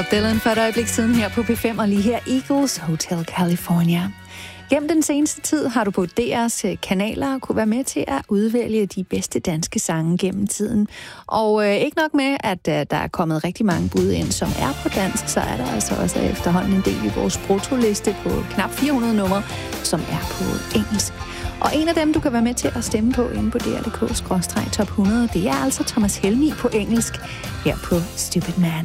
Bob Dylan for et øjeblik siden her på P5, og lige her Eagles Hotel California. Gennem den seneste tid har du på DR's kanaler kunne være med til at udvælge de bedste danske sange gennem tiden. Og ikke nok med, at der er kommet rigtig mange bud ind, som er på dansk, så er der altså også efterhånden en del i vores bruttoliste på knap 400 numre, som er på engelsk. Og en af dem, du kan være med til at stemme på inde på dr.dk/top 100, det er altså Thomas Helmig på engelsk her på Stupid Man.